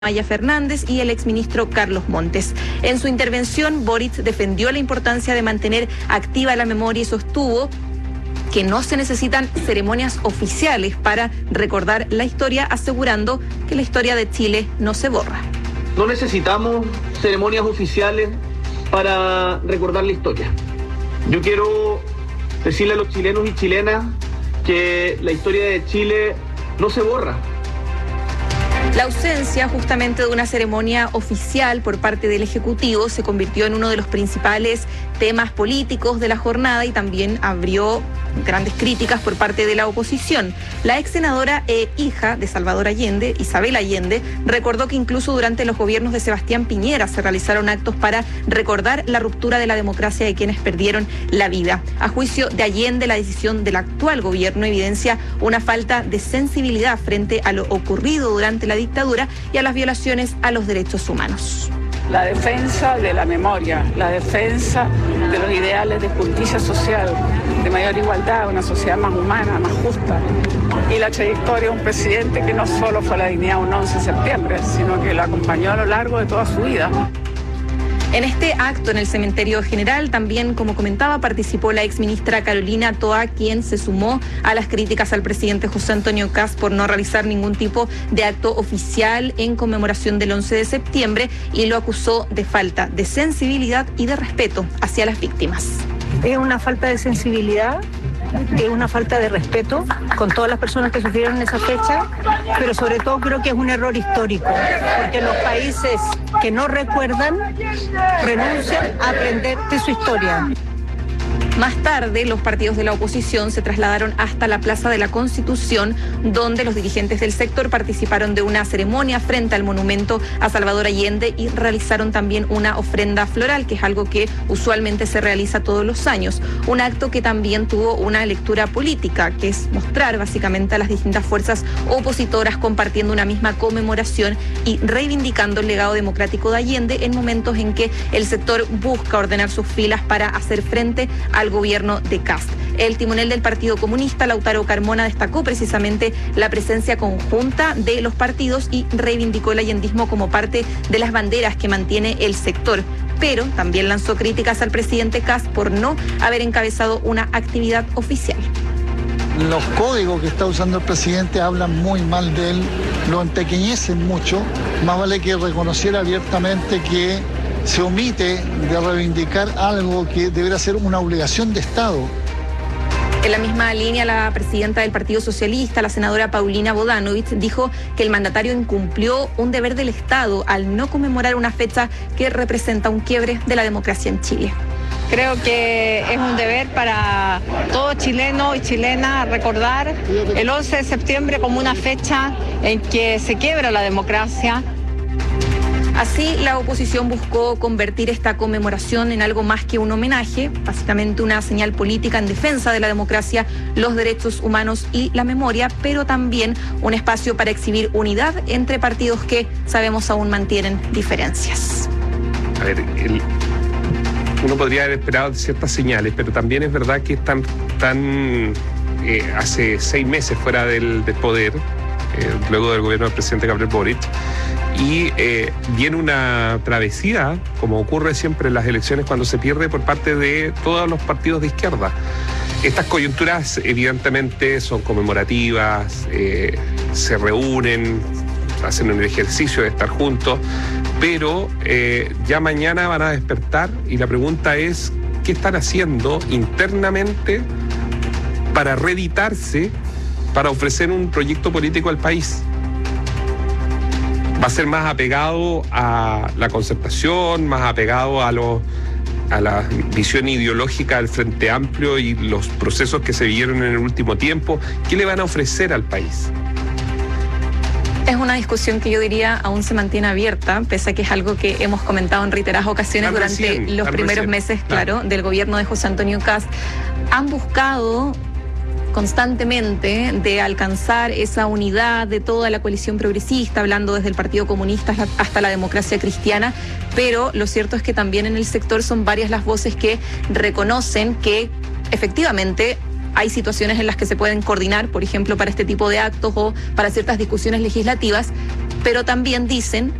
Maya Fernández y el exministro Carlos Montes. En su intervención, Boric defendió la importancia de mantener activa la memoria y sostuvo que no se necesitan ceremonias oficiales para recordar la historia, asegurando que la historia de Chile no se borra. No necesitamos ceremonias oficiales para recordar la historia. Yo quiero decirle a los chilenos y chilenas que la historia de Chile no se borra. La ausencia justamente de una ceremonia oficial por parte del Ejecutivo se convirtió en uno de los principales temas políticos de la jornada y también abrió grandes críticas por parte de la oposición. La ex senadora e hija de Salvador Allende, Isabel Allende, recordó que incluso durante los gobiernos de Sebastián Piñera se realizaron actos para recordar la ruptura de la democracia de quienes perdieron la vida. A juicio de Allende, la decisión del actual gobierno evidencia una falta de sensibilidad frente a lo ocurrido durante la dictadura y a las violaciones a los derechos humanos. La defensa de la memoria, la defensa de los ideales de justicia social, de mayor igualdad, una sociedad más humana, más justa. Y la trayectoria de un presidente que no solo fue la dignidad de un 11 de septiembre, sino que lo acompañó a lo largo de toda su vida. En este acto en el Cementerio General también, como comentaba, participó la exministra Carolina Toa, quien se sumó a las críticas al presidente José Antonio Kast por no realizar ningún tipo de acto oficial en conmemoración del 11 de septiembre y lo acusó de falta de sensibilidad y de respeto hacia las víctimas. Es una falta de sensibilidad, es una falta de respeto con todas las personas que sufrieron esa fecha, pero sobre todo creo que es un error histórico, porque los países que no recuerdan renuncian a aprender de su historia. Más tarde, los partidos de la oposición se trasladaron hasta la Plaza de la Constitución, donde los dirigentes del sector participaron de una ceremonia frente al monumento a Salvador Allende y realizaron también una ofrenda floral, que es algo que usualmente se realiza todos los años. Un acto que también tuvo una lectura política, que es mostrar básicamente a las distintas fuerzas opositoras compartiendo una misma conmemoración y reivindicando el legado democrático de Allende en momentos en que el sector busca ordenar sus filas para hacer frente al gobierno de Kast. El timonel del Partido Comunista, Lautaro Carmona, destacó precisamente la presencia conjunta de los partidos y reivindicó el allendismo como parte de las banderas que mantiene el sector, pero también lanzó críticas al presidente Kast por no haber encabezado una actividad oficial. Los códigos que está usando el presidente hablan muy mal de él, lo empequeñecen mucho. Más vale que reconociera abiertamente que se omite de reivindicar algo que debería ser una obligación de Estado. En la misma línea, la presidenta del Partido Socialista, la senadora Paulina Bodanovich, dijo que el mandatario incumplió un deber del Estado al no conmemorar una fecha que representa un quiebre de la democracia en Chile. Creo que es un deber para todo chileno y chilena recordar el 11 de septiembre como una fecha en que se quiebra la democracia. Así, la oposición buscó convertir esta conmemoración en algo más que un homenaje, básicamente una señal política en defensa de la democracia, los derechos humanos y la memoria, pero también un espacio para exhibir unidad entre partidos que sabemos aún mantienen diferencias. A ver, uno podría haber esperado ciertas señales, pero también es verdad que están hace 6 meses fuera del poder, luego del gobierno del presidente Gabriel Boric, y viene una travesía, como ocurre siempre en las elecciones cuando se pierde, por parte de todos los partidos de izquierda. Estas coyunturas evidentemente son conmemorativas, se reúnen, hacen un ejercicio de estar juntos, pero ya mañana van a despertar y la pregunta es, ¿qué están haciendo internamente para reeditarse, para ofrecer un proyecto político al país? Va a ser más apegado a la concertación, más apegado a la visión ideológica del Frente Amplio y los procesos que se vivieron en el último tiempo. ¿Qué le van a ofrecer al país? Es una discusión que yo diría aún se mantiene abierta, pese a que es algo que hemos comentado en reiteradas ocasiones durante los primeros meses, claro, del gobierno de José Antonio Kast. Han buscado constantemente de alcanzar esa unidad de toda la coalición progresista, hablando desde el Partido Comunista hasta la Democracia Cristiana, pero lo cierto es que también en el sector son varias las voces que reconocen que efectivamente hay situaciones en las que se pueden coordinar, por ejemplo, para este tipo de actos o para ciertas discusiones legislativas, pero también dicen